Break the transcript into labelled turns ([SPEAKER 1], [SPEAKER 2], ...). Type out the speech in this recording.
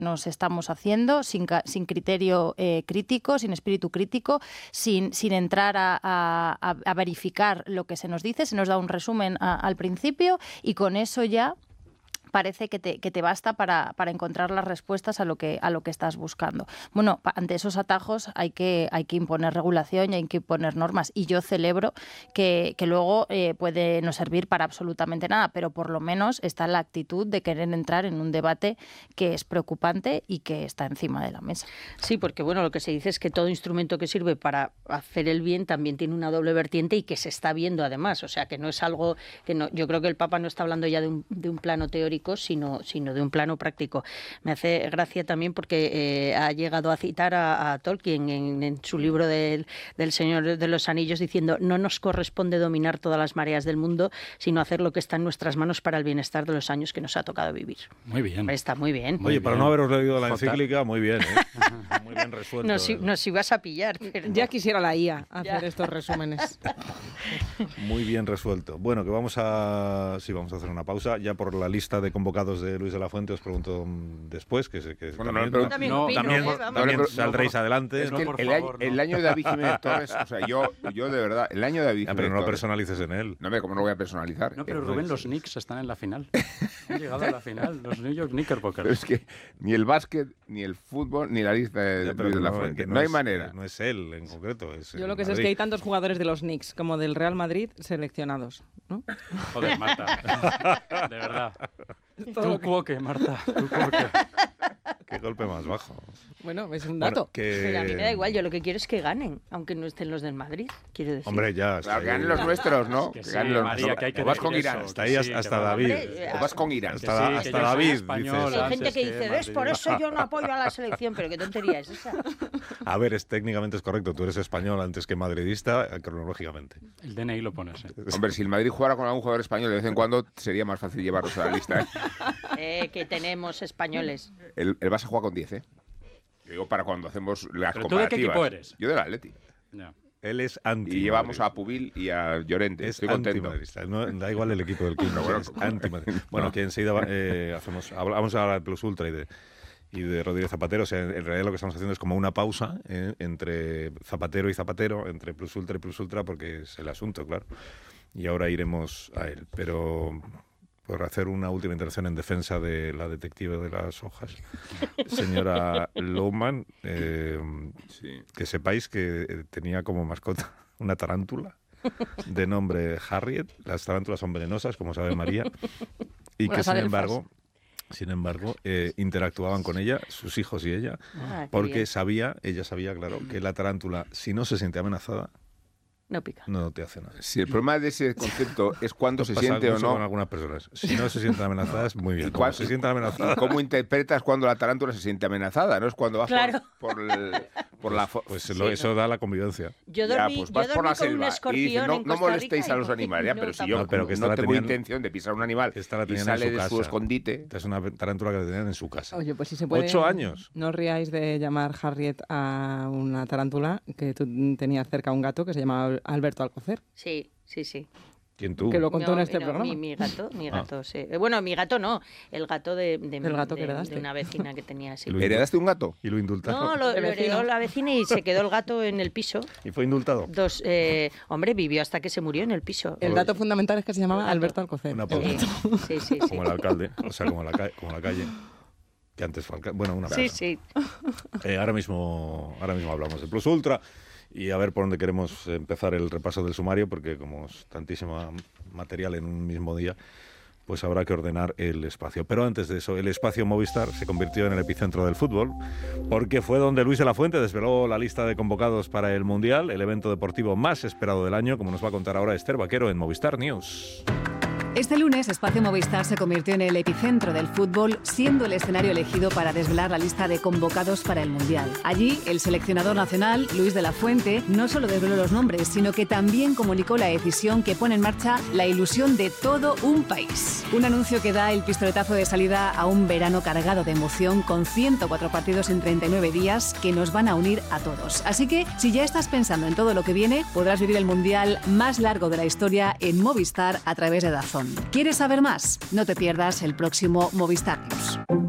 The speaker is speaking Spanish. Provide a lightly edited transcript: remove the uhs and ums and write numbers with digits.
[SPEAKER 1] nos estamos haciendo, sin criterio crítico, sin espíritu crítico, sin entrar a verificar lo que se nos dice. Se nos da un resumen al principio y con eso ya parece que te basta para encontrar las respuestas a lo que estás buscando. Bueno, ante esos atajos hay que imponer regulación y hay que imponer normas. Y yo celebro que luego puede no servir para absolutamente nada, pero por lo menos está la actitud de querer entrar en un debate que es preocupante y que está encima de la mesa.
[SPEAKER 2] Sí, porque bueno, lo que se dice es que todo instrumento que sirve para hacer el bien también tiene una doble vertiente y que se está viendo además. O sea, que no es algo que no. Yo creo que el Papa no está hablando ya de un plano teórico, sino de un plano práctico. Me hace gracia también porque ha llegado a citar a Tolkien en su libro del Señor de los Anillos diciendo: no nos corresponde dominar todas las mareas del mundo, sino hacer lo que está en nuestras manos para el bienestar de los años que nos ha tocado vivir.
[SPEAKER 3] Muy bien.
[SPEAKER 2] Está muy bien.
[SPEAKER 4] Oye, para no haberos leído la encíclica, muy bien, muy bien resuelto.
[SPEAKER 2] Nos ibas a pillar. Pero
[SPEAKER 5] ya quisiera la IA hacer estos resúmenes.
[SPEAKER 4] Muy bien resuelto. Bueno, que vamos a hacer una pausa. Ya por la lista de convocados de Luis de la Fuente os pregunto después, que
[SPEAKER 6] bueno,
[SPEAKER 4] también saldréis adelante.
[SPEAKER 6] Es que el año de David Jiménez Torres, o sea, yo de verdad, el año de David Jiménez
[SPEAKER 4] pero no lo
[SPEAKER 6] Torres,
[SPEAKER 4] personalices en él.
[SPEAKER 6] No, ¿cómo no lo voy a personalizar?
[SPEAKER 3] No, pero Rubén, los Knicks están en la final. Han llegado a la final, los New York Knickerbockers.
[SPEAKER 6] Pero es que ni el básquet, ni el fútbol, ni la lista de Luis de la Fuente. No hay manera.
[SPEAKER 4] No es él en concreto.
[SPEAKER 5] Yo lo que sé es que hay tantos jugadores de los Knicks como del Real Madrid seleccionados, ¿no?
[SPEAKER 3] Joder, Marta. De verdad. Tú cuoque, Marta. Tú cuoque.
[SPEAKER 4] Qué golpe más bajo.
[SPEAKER 5] Bueno, es un dato.
[SPEAKER 2] Pero a mí me da igual, yo lo que quiero es que ganen, aunque no estén los del Madrid, quiero decir.
[SPEAKER 4] Hombre, ya.
[SPEAKER 6] Claro, que ganen los nuestros, ¿no?
[SPEAKER 3] Que
[SPEAKER 6] sí, ganen los
[SPEAKER 3] María, que hay que
[SPEAKER 6] o vas con Irán.
[SPEAKER 3] eso,
[SPEAKER 4] Hasta ahí, hasta David.
[SPEAKER 6] O vas con Irán.
[SPEAKER 4] Hasta David.
[SPEAKER 2] Español, hay gente que dice, ¿ves? Por eso yo no apoyo a la selección, pero qué tontería es esa.
[SPEAKER 4] A ver, técnicamente es correcto. Tú eres español antes que madridista, cronológicamente.
[SPEAKER 3] El DNI lo pones.
[SPEAKER 6] Hombre, si el Madrid jugara con algún jugador español de vez en cuando, sería más fácil llevarlos a la lista.
[SPEAKER 2] Que tenemos españoles.
[SPEAKER 6] El Barça juega con 10, ¿eh? Yo digo para cuando hacemos las
[SPEAKER 3] ¿Pero
[SPEAKER 6] comparativas.
[SPEAKER 3] tú de qué equipo eres?
[SPEAKER 6] Yo del Atleti.
[SPEAKER 3] No.
[SPEAKER 4] Él es anti.
[SPEAKER 6] Y llevamos a Pubil y a Llorente.
[SPEAKER 4] Es
[SPEAKER 6] Estoy contento.
[SPEAKER 4] antimadridista. No, da igual el equipo del club. Bueno, es antimadridista. Bueno, que enseguida hablamos ahora de Plus Ultra y de Rodríguez Zapatero. O sea, en realidad lo que estamos haciendo es como una pausa entre Zapatero y Zapatero, entre Plus Ultra y Plus Ultra, porque es el asunto, claro. Y ahora iremos a él. Pero por hacer una última intervención en defensa de la detective de las hojas, señora Lohmann,
[SPEAKER 6] Sí.
[SPEAKER 4] que sepáis que tenía como mascota una tarántula de nombre Harriet. Las tarántulas son venenosas, como sabe María, y que sin embargo interactuaban con ella, sus hijos y ella, porque ella sabía, claro, que la tarántula, si no se siente amenazada,
[SPEAKER 2] no pica.
[SPEAKER 4] No te hace nada.
[SPEAKER 6] Si el problema de ese concepto es cuándo se siente o no.
[SPEAKER 4] Con algunas personas. Si no se sienten amenazadas, muy bien. Cuando se sienten amenazadas.
[SPEAKER 6] ¿Cómo interpretas cuando la tarántula se siente amenazada? No es cuando vas por la.
[SPEAKER 4] Pues eso da la convivencia.
[SPEAKER 2] Yo dormí,
[SPEAKER 6] pues vas por la selva y dices, no molestéis a los animales. Pero si yo no tengo intención de pisar un animal y sale de su escondite.
[SPEAKER 4] Esta es una tarántula que la tenían en su casa.
[SPEAKER 5] Oye, pues si se puede.
[SPEAKER 4] 8 años.
[SPEAKER 5] No os riáis de llamar Harriet a una tarántula, que tú tenías cerca un gato que se llamaba Alberto Alcocer.
[SPEAKER 2] Sí.
[SPEAKER 4] ¿Quién tú?
[SPEAKER 5] Que lo contó en este programa.
[SPEAKER 2] Mi gato, sí. Bueno, mi gato no, el gato de una vecina que tenía así.
[SPEAKER 6] ¿Heredaste un gato?
[SPEAKER 4] ¿Y lo indultaron?
[SPEAKER 2] No, lo heredó la vecina y se quedó el gato en el piso.
[SPEAKER 4] ¿Y fue indultado?
[SPEAKER 2] Hombre, vivió hasta que se murió en el piso.
[SPEAKER 5] El dato fundamental es que se llamaba Alberto Alcocer.
[SPEAKER 4] Una pausa.
[SPEAKER 2] Sí.
[SPEAKER 4] Como el alcalde, o sea, como la calle. Que antes fue alcalde. Bueno, una pausa.
[SPEAKER 2] Sí.
[SPEAKER 4] Ahora mismo hablamos de Plus Ultra. Y a ver por dónde queremos empezar el repaso del sumario, porque como es tantísimo material en un mismo día, pues habrá que ordenar el espacio. Pero antes de eso, el espacio Movistar se convirtió en el epicentro del fútbol, porque fue donde Luis de la Fuente desveló la lista de convocados para el Mundial, el evento deportivo más esperado del año, como nos va a contar ahora Esther Vaquero en Movistar News.
[SPEAKER 7] Este lunes, Espacio Movistar se convirtió en el epicentro del fútbol, siendo el escenario elegido para desvelar la lista de convocados para el Mundial. Allí, el seleccionador nacional, Luis de la Fuente, no solo desveló los nombres, sino que también comunicó la decisión que pone en marcha la ilusión de todo un país. Un anuncio que da el pistoletazo de salida a un verano cargado de emoción, con 104 partidos en 39 días que nos van a unir a todos. Así que, si ya estás pensando en todo lo que viene, podrás vivir el Mundial más largo de la historia en Movistar a través de DAZN. ¿Quieres saber más? No te pierdas el próximo Movistar News.